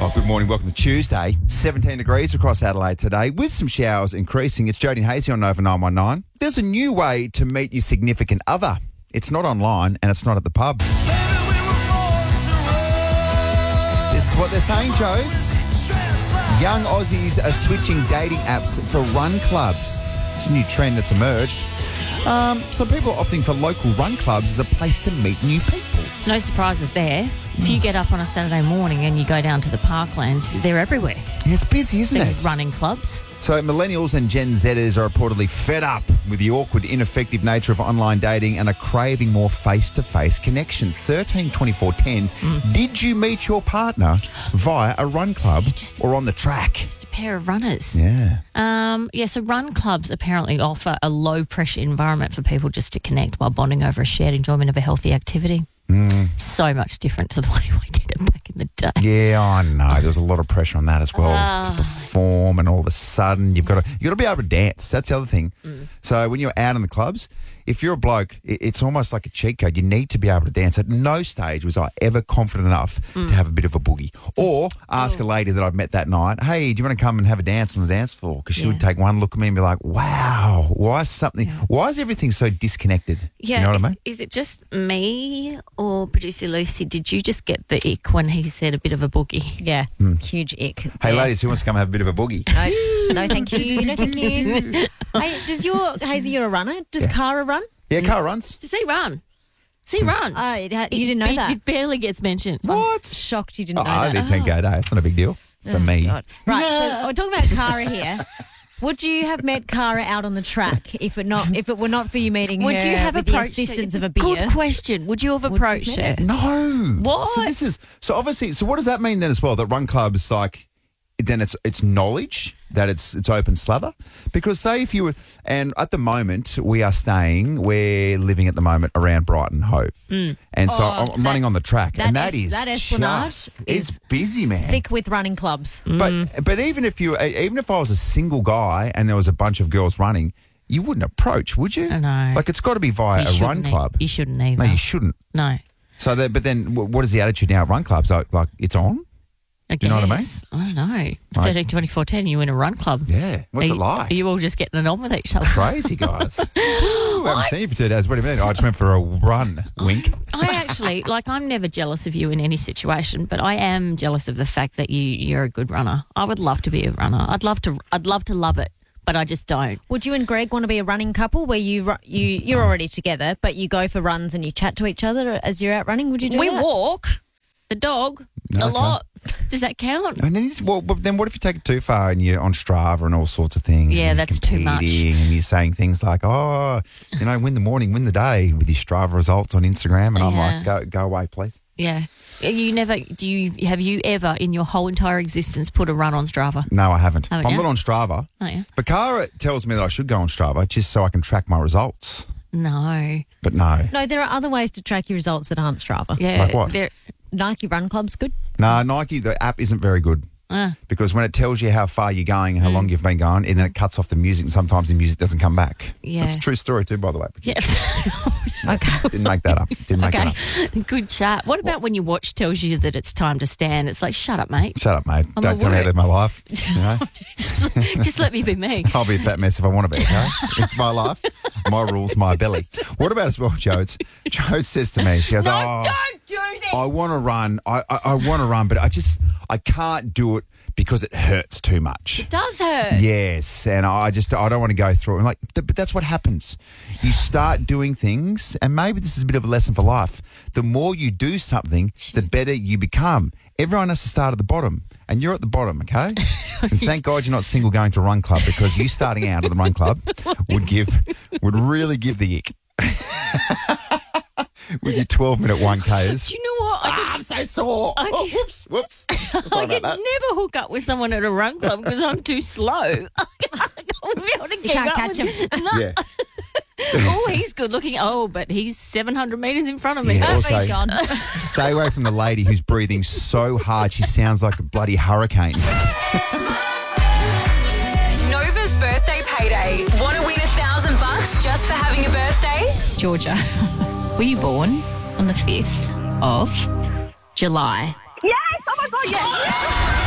Oh, good morning. Welcome to Tuesday. 17 degrees across Adelaide today with some showers increasing. It's Jody and Hazy on Nova 919. There's a new way to meet your significant other. It's not online and it's not at the pub. This is what they're saying, Jodes. Young Aussies are switching dating apps for run clubs. It's a new trend that's emerged. Some people are opting for local run clubs as a place to meet new people. No surprises there. If you get up on a Saturday morning and you go down to the parklands, they're everywhere. Yeah, it's busy, isn't These it? running clubs. So millennials and Gen Zers are reportedly fed up with the awkward, ineffective nature of online dating and are craving more face-to-face connection. 13-24-10. Did you meet your partner via a run club or on the track? Just a pair of runners. Yeah. So run clubs apparently offer a low-pressure environment for people just to connect while bonding over a shared enjoyment of a healthy activity. So much different to the way we did it back in the day. Yeah, I know. There was a lot of pressure on that as well to perform, and all of a sudden you've got to be able to dance. That's the other thing. So when you're out in the clubs, if you're a bloke, it's almost like a cheat code. You need to be able to dance. At no stage was I ever confident enough to have a bit of a boogie or ask a lady that I've met that night, hey, do you want to come and have a dance on the dance floor? Because she would take one look at me and be like, wow, why is everything so disconnected? Yeah, you know what I mean? Is it just me or producer Lucy? Did you just get the ick when he said a bit of a boogie? Yeah, huge ick. Hey, ladies, who wants to come have a bit of a boogie? No, thank you. No, thank you. Hey, Hazy, you're a runner? Does Cara run? Yeah, car runs. Does he run? Does he run? You didn't know that? It barely gets mentioned. What? Shocked you didn't know I that. did 10K a day. It's not a big deal for me. God. Right, so we're talking about Cara here. Would you have met Cara out on the track if it were not for you meeting Would her you have with the approached assistance her? of a beer? Good question. Would you have approached her? No. What? So obviously, what does that mean then as well? That run clubs then it's knowledge that it's open slather? Because say if you were, and at the moment we're living at the moment around Brighton Hove. And so I'm running on the track and that Esplanade it's busy, man. Thick with running clubs. But even if I was a single guy and there was a bunch of girls running, you wouldn't approach, would you? No. Like it's got to be via a run club. You shouldn't either. No, you shouldn't. No. So but then what is the attitude now at run clubs? Like it's on? You know what I mean? I don't know. 13, 24, 10, you in a run club. Yeah. What's it like? Are you all just getting it on with each other? Crazy, guys. Ooh, I haven't seen you for 2 days. What do you mean? I just went for a run. Wink. I actually, I'm never jealous of you in any situation, but I am jealous of the fact that you're a good runner. I would love to be a runner. I'd love to love it, but I just don't. Would you and Greg want to be a running couple where you're already together, but you go for runs and you chat to each other as you're out running? Would you do that? We walk the dog a lot. Does that count? And then what if you take it too far and you're on Strava and all sorts of things? Yeah, and that's too much. And you're saying things like, win the day with your Strava results on Instagram. And I'm like, go away, please. Yeah. Have you ever in your whole entire existence put a run on Strava? No, I haven't. Haven't I'm you? not on Strava. Oh, yeah. But Cara tells me that I should go on Strava just so I can track my results. No. But no. No, there are other ways to track your results that aren't Strava. Yeah. Like what? Nike Run Club's good. No, Nike, the app isn't very good. Because when it tells you how far you're going and how long you've been going, and then it cuts off the music, and sometimes the music doesn't come back. Yeah. That's a true story too, by the way. Yeah. Okay. Didn't make that up. Good chat. What about when your watch tells you that it's time to stand? It's like, shut up, mate. Shut up, mate. I'm Don't at tell me how to work. live my life. You know? Just let me be me. I'll be a fat mess if I want to be, okay? It's my life. My rules, my belly. What about as well, Jodes? Jodes says to me, she goes, Don't do this. I want to run. I want to run, but I can't do it because it hurts too much. It does hurt. Yes, and I don't want to go through it. Like, but that's what happens. You start doing things, and maybe this is a bit of a lesson for life. The more you do something, the better you become. Everyone has to start at the bottom, and you're at the bottom, okay? And thank God you're not single going to a run club, because you starting out at the run club would really give the ick. With your 12-minute 1Ks. Do you know what? I'm so sore. Whoops. I could never hook up with someone at a run club because I'm too slow. I wouldn't be able to keep can't up catch with him. No. Yeah. Oh, he's good looking. Oh, but he's 700 metres in front of me. Yeah, Oh, also, he's gone. stay away from the lady who's breathing so hard she sounds like a bloody hurricane. Nova's birthday payday. Want to win $1,000 just for having a birthday? Georgia, were you born on the 5th of July? Yes! Oh my God, yes!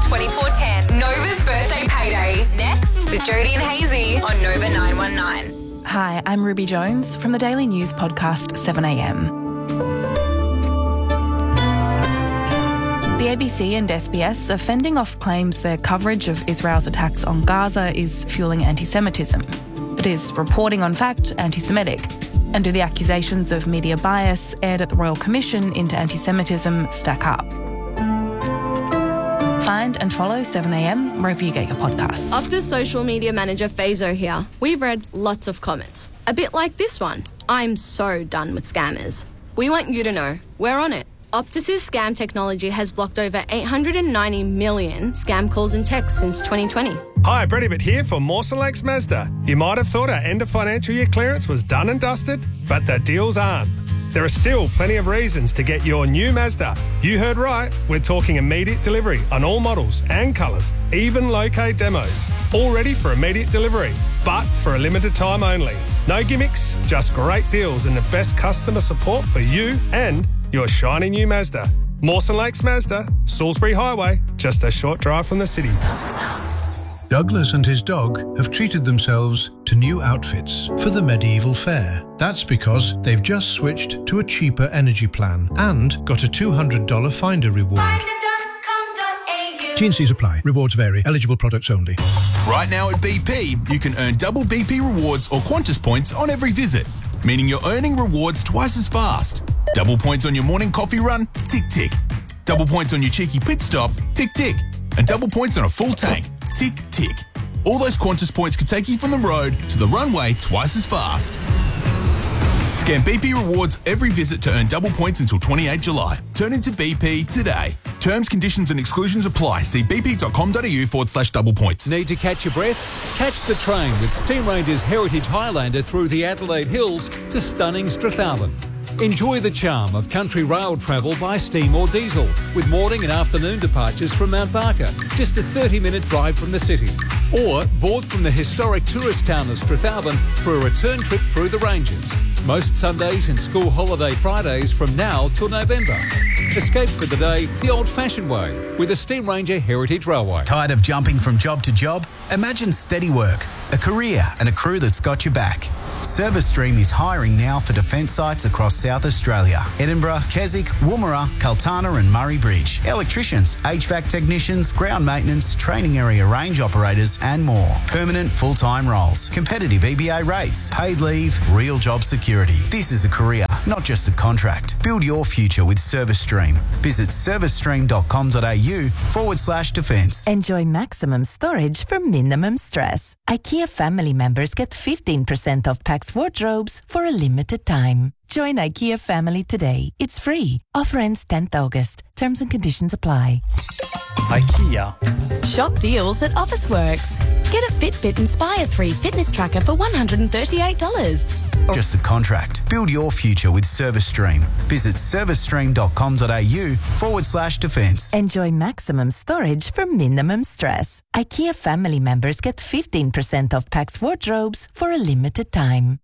2410. Nova's birthday payday. Next with Jody and Hazy on Nova 919. Hi, I'm Ruby Jones from the daily news podcast 7am. The ABC and SBS are fending off claims their coverage of Israel's attacks on Gaza is fueling anti-Semitism. But is reporting on fact anti-Semitic? And do the accusations of media bias aired at the Royal Commission into anti-Semitism stack up? Find and follow 7am wherever you get your podcasts. Optus social media manager Fazo here. We've read lots of comments. A bit like this one. I'm so done with scammers. We want you to know we're on it. Optus's scam technology has blocked over 890 million scam calls and texts since 2020. Hi, Brady Bitt here for Mawson Lakes Mazda. You might have thought our end of financial year clearance was done and dusted, but the deals aren't. There are still plenty of reasons to get your new Mazda. You heard right, we're talking immediate delivery on all models and colours, even low-K demos. All ready for immediate delivery, but for a limited time only. No gimmicks, just great deals and the best customer support for you and your shiny new Mazda. Mawson Lakes Mazda, Salisbury Highway, just a short drive from the city. Douglas and his dog have treated themselves to new outfits for the medieval fair. That's because they've just switched to a cheaper energy plan and got a $200 Finder reward. T&Cs apply. Rewards vary. Eligible products only. Right now at BP, you can earn double BP rewards or Qantas points on every visit, meaning you're earning rewards twice as fast. Double points on your morning coffee run? Tick, tick. Double points on your cheeky pit stop? Tick, tick. And double points on a full tank? Tick, tick. All those Qantas points could take you from the road to the runway twice as fast. Scan BP rewards every visit to earn double points until 28 July. Turn into BP today. Terms, conditions and exclusions apply. See bp.com.au/double points. Need to catch your breath? Catch the train with Steam Ranger's Heritage Highlander through the Adelaide Hills to stunning Strathallan. Enjoy the charm of country rail travel by steam or diesel, with morning and afternoon departures from Mount Barker, just a 30-minute drive from the city. Or board from the historic tourist town of Strathallan for a return trip through the ranges. Most Sundays and school holiday Fridays from now till November. Escape for the day the old-fashioned way with the Steam Ranger Heritage Railway. Tired of jumping from job to job? Imagine steady work, a career and a crew that's got your back. ServiceStream is hiring now for defence sites across South Australia. Edinburgh, Keswick, Woomera, Kaltana and Murray Bridge. Electricians, HVAC technicians, ground maintenance, training area range operators and more. Permanent full-time roles. Competitive EBA rates. Paid leave. Real job security. This is a career, not just a contract. Build your future with ServiceStream. Visit servicestream.com.au/defence. Enjoy maximum storage for minimum stress. IKEA family members get 15% off PAX wardrobes for a limited time. Join IKEA family today. It's free. Offer ends 10th August. Terms and conditions apply. IKEA. Shop deals at Officeworks. Get a Fitbit Inspire 3 fitness tracker for $138. Just a contract. Build your future with ServiceStream. Visit servicestream.com.au/defence. Enjoy maximum storage for minimum stress. IKEA family members get 15% off PAX wardrobes for a limited time.